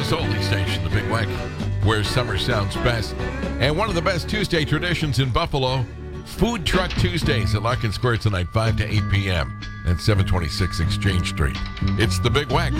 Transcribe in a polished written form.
Buffalo's only station, the Big Weck, where summer sounds best. And one of the best Tuesday traditions in Buffalo, Food Truck Tuesdays at Larkin Square tonight, 5 to 8 p.m. at 726 Exchange Street. It's the Big Weck.